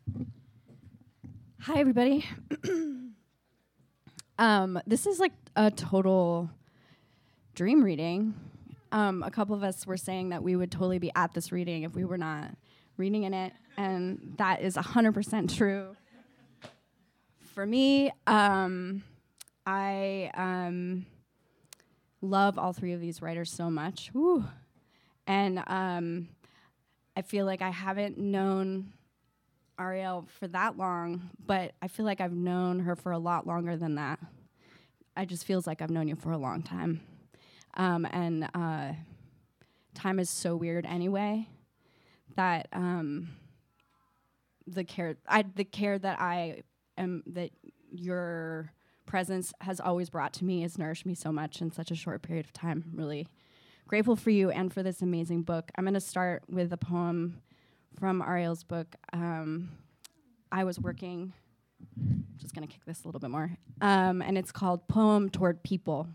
Hi, everybody. This is like a total dream reading. A couple of us were saying that we would totally be at this reading if we were not reading in it, and that is 100% true. For me, I love all three of these writers so much. Woo. And I feel like I haven't known Ariel for that long, but I feel like I've known her for a lot longer than that. It just feels like I've known you for a long time. And time is so weird anyway that the care that I am, that your presence has always brought to me has nourished me so much in such a short period of time. I'm really grateful for you and for this amazing book. I'm going to start with a poem from Ariel's book. I was working, just gonna kick this a little bit more, and it's called Poem Toward People.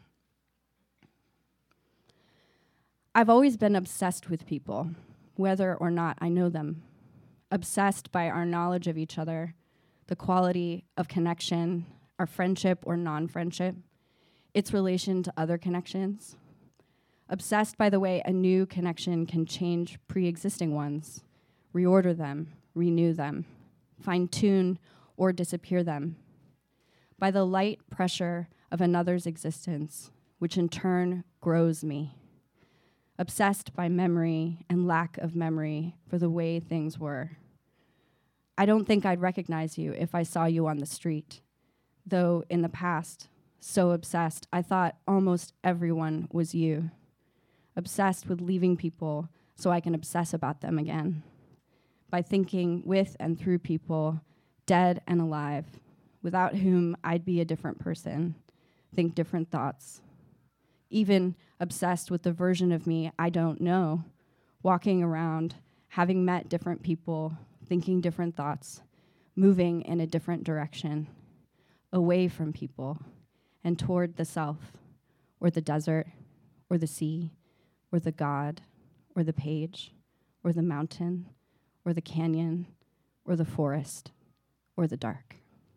I've always been obsessed with people, whether or not I know them. Obsessed by our knowledge of each other, the quality of connection, our friendship or non-friendship, its relation to other connections. Obsessed by the way a new connection can change pre-existing ones, reorder them, renew them, fine-tune or disappear them. By the light pressure of another's existence, which in turn grows me. Obsessed by memory and lack of memory for the way things were. I don't think I'd recognize you if I saw you on the street, though in the past, so obsessed, I thought almost everyone was you. Obsessed with leaving people so I can obsess about them again. By thinking with and through people, dead and alive, without whom I'd be a different person, think different thoughts. Even obsessed with the version of me I don't know, walking around, having met different people, thinking different thoughts, moving in a different direction, away from people, and toward the self, or the desert, or the sea, or the God, or the page, or the mountain, or the canyon, or the forest, or the dark.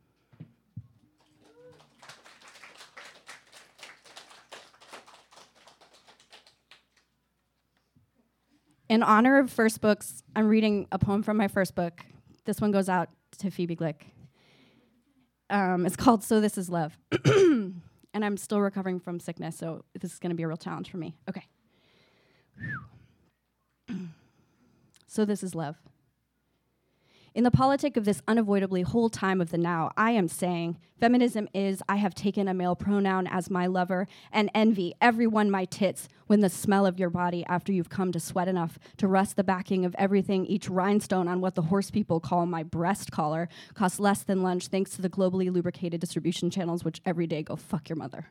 In honor of first books, I'm reading a poem from my first book. This one goes out to Phoebe Glick. It's called So This Is Love. And I'm still recovering from sickness, so this is going to be a real challenge for me. Okay. So this is love. In the politic of this unavoidably whole time of the now, I am saying feminism is I have taken a male pronoun as my lover and envy everyone my tits when the smell of your body after you've come to sweat enough to rust the backing of everything, each rhinestone on what the horse people call my breast collar costs less than lunch thanks to the globally lubricated distribution channels which every day go fuck your mother.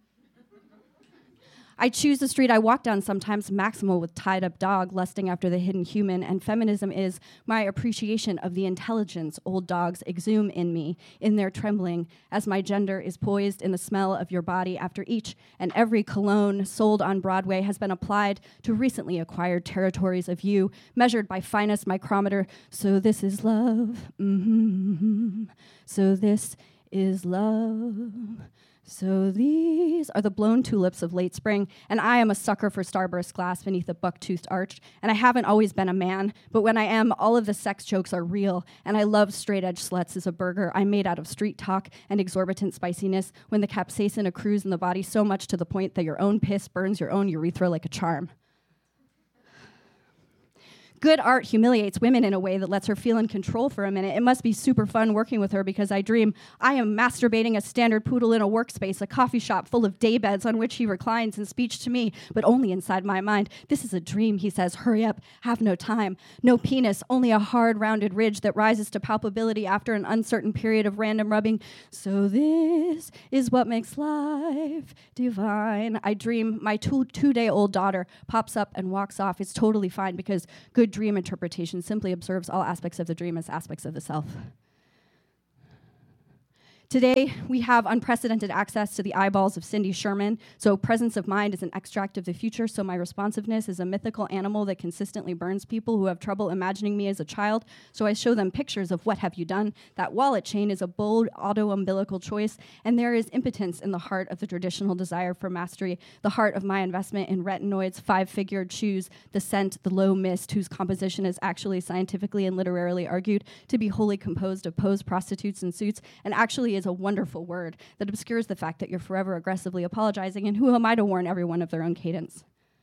I choose the street I walk down sometimes maximal with tied-up dog lusting after the hidden human, and feminism is my appreciation of the intelligence old dogs exhume in me, in their trembling, as my gender is poised in the smell of your body after each and every cologne sold on Broadway has been applied to recently acquired territories of you, measured by finest micrometer. So this is love. Mm-hmm. So this is love. So these are the blown tulips of late spring, and I am a sucker for starburst glass beneath a buck-toothed arch, and I haven't always been a man, but when I am, all of the sex jokes are real, and I love straight-edge sluts as a burger I'm made out of street talk and exorbitant spiciness when the capsaicin accrues in the body so much to the point that your own piss burns your own urethra like a charm. Good art humiliates women in a way that lets her feel in control for a minute. It must be super fun working with her because I dream I am masturbating a standard poodle in a workspace, a coffee shop full of daybeds on which he reclines in speech to me, but only inside my mind. This is a dream, he says. Hurry up, have no time. No penis, only a hard, rounded ridge that rises to palpability after an uncertain period of random rubbing. So this is what makes life divine. I dream my two-day-old daughter pops up and walks off. It's totally fine because good dream interpretation simply observes all aspects of the dream as aspects of the self. Today, we have unprecedented access to the eyeballs of Cindy Sherman, so presence of mind is an extract of the future, so my responsiveness is a mythical animal that consistently burns people who have trouble imagining me as a child, so I show them pictures of what have you done. That wallet chain is a bold auto-umbilical choice, and there is impotence in the heart of the traditional desire for mastery, the heart of my investment in retinoids, five-figured shoes, the scent, the low mist, whose composition is actually scientifically and literarily argued to be wholly composed of posed prostitutes in suits, and actually is a wonderful word that obscures the fact that you're forever aggressively apologizing, and who am I to warn everyone of their own cadence?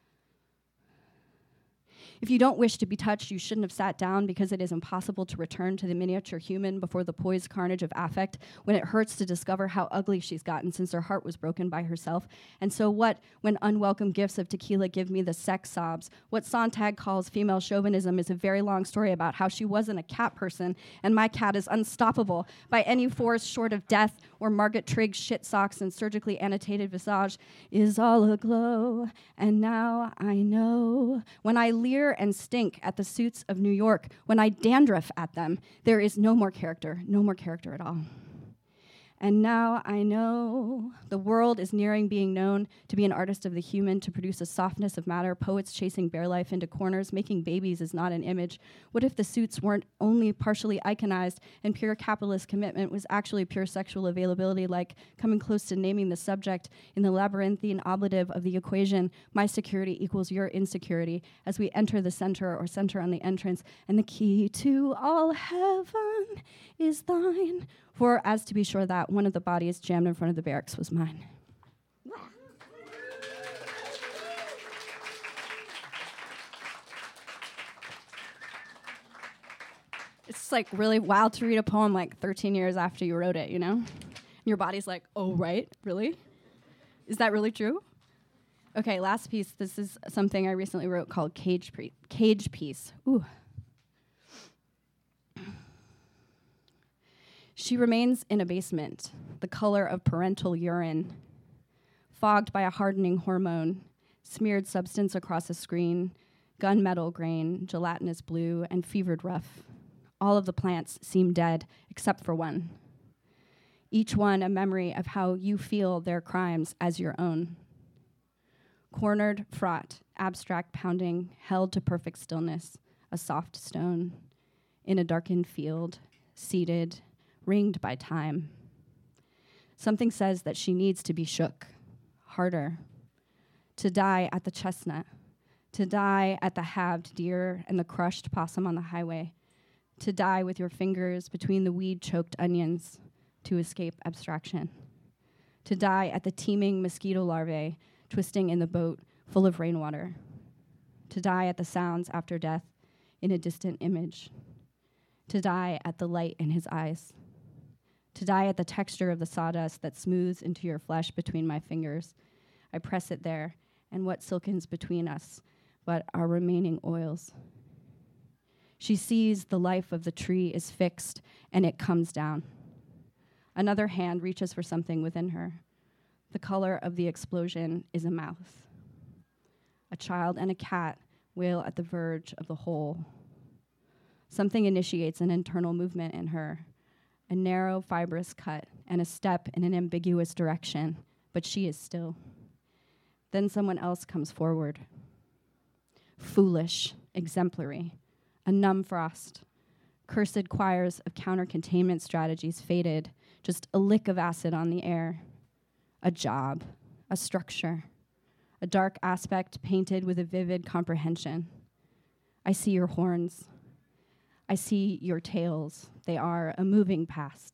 If you don't wish to be touched, you shouldn't have sat down, because it is impossible to return to the miniature human before the poised carnage of affect, when it hurts to discover how ugly she's gotten since her heart was broken by herself. And so what, when unwelcome gifts of tequila give me the sex sobs? What Sontag calls female chauvinism is a very long story about how she wasn't a cat person, and my cat is unstoppable by any force short of death, or Margaret Trigg's shit socks and surgically annotated visage is all aglow. And now I know, when I leer and stink at the suits of New York, when I dandruff at them, there is no more character at all. And now I know the world is nearing being known to be an artist of the human, to produce a softness of matter, poets chasing bare life into corners, making babies is not an image. What if the suits weren't only partially iconized and pure capitalist commitment was actually pure sexual availability, like coming close to naming the subject in the labyrinthine ablative of the equation, my security equals your insecurity, as we enter the center or center on the entrance, and the key to all heaven is thine. For, as to be sure that one of the bodies jammed in front of the barracks was mine. It's like really wild to read a poem like 13 years after you wrote it, you know? Your body's like, oh, right, really? Is that really true? Okay, last piece. This is something I recently wrote called Cage Piece. Ooh. She remains in a basement, the color of parental urine, fogged by a hardening hormone, smeared substance across a screen, gunmetal grain, gelatinous blue, and fevered rough. All of the plants seem dead, except for one. Each one a memory of how you feel their crimes as your own. Cornered, fraught, abstract pounding, held to perfect stillness, a soft stone, in a darkened field, seated, ringed by time. Something says that she needs to be shook, harder, to die at the chestnut, to die at the halved deer and the crushed possum on the highway, to die with your fingers between the weed-choked onions, to escape abstraction, to die at the teeming mosquito larvae twisting in the boat full of rainwater, to die at the sounds after death in a distant image, to die at the light in his eyes, to die at the texture of the sawdust that smooths into your flesh between my fingers. I press it there, and what silkens between us but our remaining oils. She sees the life of the tree is fixed, and it comes down. Another hand reaches for something within her. The color of the explosion is a mouth. A child and a cat wail at the verge of the hole. Something initiates an internal movement in her, a narrow, fibrous cut, and a step in an ambiguous direction, but she is still. Then someone else comes forward. Foolish, exemplary, a numb frost. Cursed choirs of counter-containment strategies faded, just a lick of acid on the air. A job, a structure, a dark aspect painted with a vivid comprehension. I see your horns. I see your tails. They are a moving past.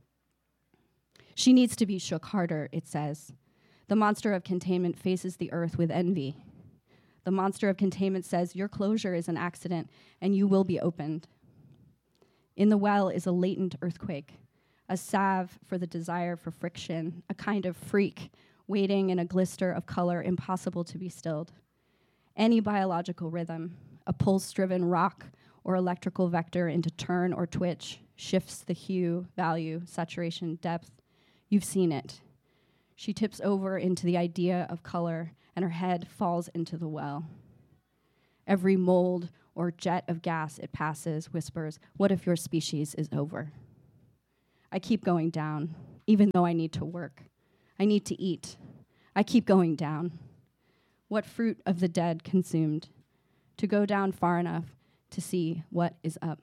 She needs to be shook harder, it says. The monster of containment faces the earth with envy. The monster of containment says your closure is an accident and you will be opened. In the well is a latent earthquake, a salve for the desire for friction, a kind of freak waiting in a glister of color impossible to be stilled. Any biological rhythm, a pulse-driven rock or electrical vector into turn or twitch, shifts the hue, value, saturation, depth. You've seen it. She tips over into the idea of color, and her head falls into the well. Every mold or jet of gas it passes whispers, what if your species is over? I keep going down. even though I need to work. I need to eat. I keep going down. What fruit of the dead consumed? To go down far enough to see what is up.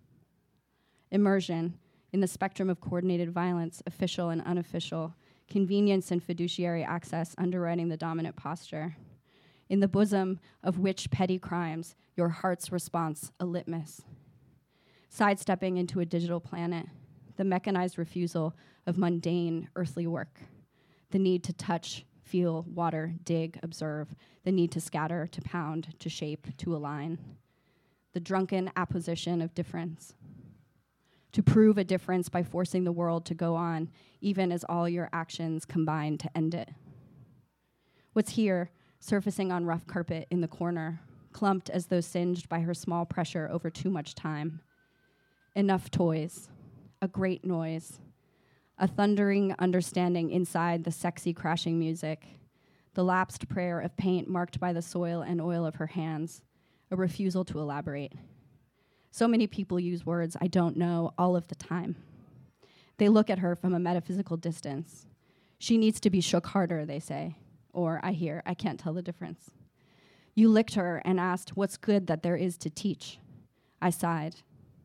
Immersion in the spectrum of coordinated violence, official and unofficial, convenience and fiduciary access underwriting the dominant posture. In the bosom of which petty crimes, your heart's response a litmus. Sidestepping into a digital planet, the mechanized refusal of mundane earthly work, the need to touch, feel, water, dig, observe, the need to scatter, to pound, to shape, to align, the drunken apposition of difference, to prove a difference by forcing the world to go on, even as all your actions combine to end it. What's here, surfacing on rough carpet in the corner, clumped as though singed by her small pressure over too much time. Enough toys, a great noise, a thundering understanding inside the sexy crashing music, the lapsed prayer of paint marked by the soil and oil of her hands, a refusal to elaborate. So many people use words I don't know all of the time. They look at her from a metaphysical distance. She needs to be shook harder, they say. Or I hear, I can't tell the difference. You licked her and asked, what's good that there is to teach? I sighed.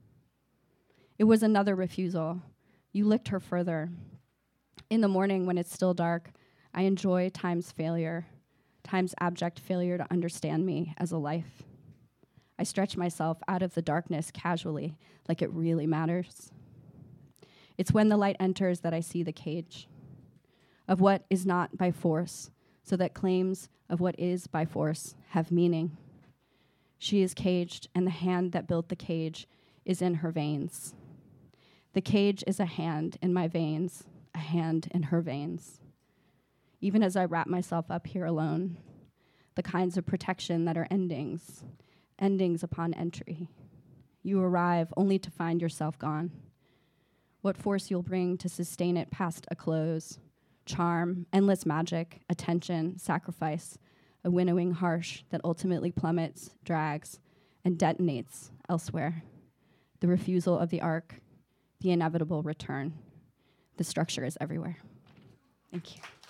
It was another refusal. You licked her further. In the morning when it's still dark, I enjoy time's failure, time's abject failure to understand me as a life. I stretch myself out of the darkness casually, like it really matters. It's when the light enters that I see the cage of what is not by force, so that claims of what is by force have meaning. She is caged, and the hand that built the cage is in her veins. The cage is a hand in my veins, a hand in her veins. Even as I wrap myself up here alone, the kinds of protection that are endings, endings upon entry. You arrive only to find yourself gone. What force you'll bring to sustain it past a close, charm, endless magic, attention, sacrifice, a winnowing harsh that ultimately plummets, drags, and detonates elsewhere. The refusal of the arc, the inevitable return. The structure is everywhere. Thank you.